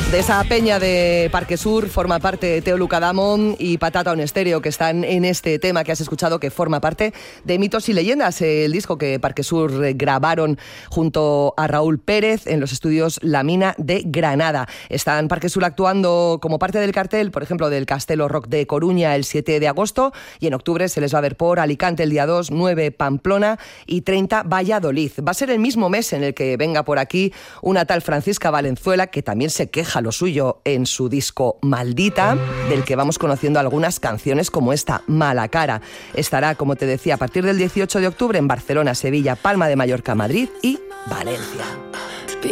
De esa peña de Parque Sur forma parte Teo Lucadamón y Patata On Estéreo, que están en este tema que has escuchado, que forma parte de Mitos y Leyendas, el disco que Parque Sur grabaron junto a Raúl Pérez en los estudios La Mina de Granada. Están Parque Sur actuando como parte del cartel, por ejemplo, del Castelo Rock de Coruña el 7 de agosto, y en octubre se les va a ver por Alicante el día 2, 9 Pamplona y 30 Valladolid. Va a ser el mismo mes en el que venga por aquí una tal Francisca Valenzuela, que también se queja lo suyo en su disco Maldita, del que vamos conociendo algunas canciones como esta, Mala Cara. Estará, como te decía, a partir del 18 de octubre en Barcelona, Sevilla, Palma de Mallorca, Madrid y Valencia.